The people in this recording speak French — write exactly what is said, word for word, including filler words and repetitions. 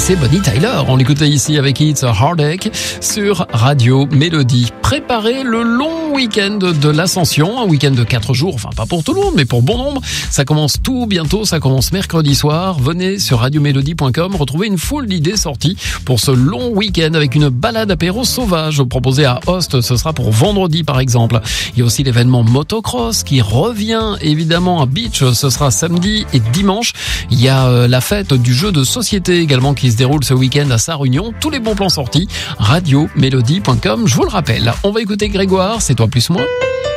c'est Bonnie Tyler. On l'écoutait ici avec It's a Heartache sur Radio Mélodie. Préparez le long week-end de l'Ascension, un week-end de quatre jours, enfin pas pour tout le monde, mais pour bon nombre. Ça commence tout bientôt, ça commence mercredi soir. Venez sur radio mélodie point com, retrouver une foule d'idées sorties pour ce long week-end avec une balade apéro sauvage proposée à Host. Ce sera pour vendredi par exemple. Il y a aussi l'événement motocross qui revient évidemment à Beach. Ce sera samedi et dimanche. Il y a euh, la fête du jeu de société également qui se déroule ce week-end à Sarre-Union. Tous les bons plans sortis, radio mélodie point com, je vous le rappelle. On va écouter Grégoire, c'est toi plus moi.